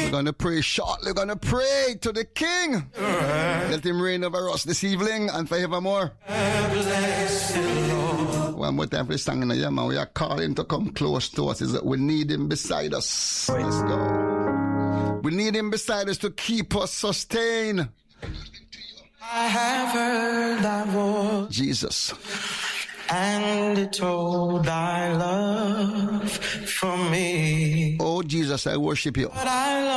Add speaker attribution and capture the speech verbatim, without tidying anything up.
Speaker 1: We're going to pray shortly. We're going to pray to the King. Let him reign over us this evening and forevermore. One more time for the song in the yeah, man. We are calling to come close to us. Is that we need him beside us. Let's go. We need him beside us to keep us sustained.
Speaker 2: I have heard thy voice,
Speaker 1: Jesus,
Speaker 2: and it told thy love for me.
Speaker 1: Oh Jesus, I worship you.
Speaker 2: But I love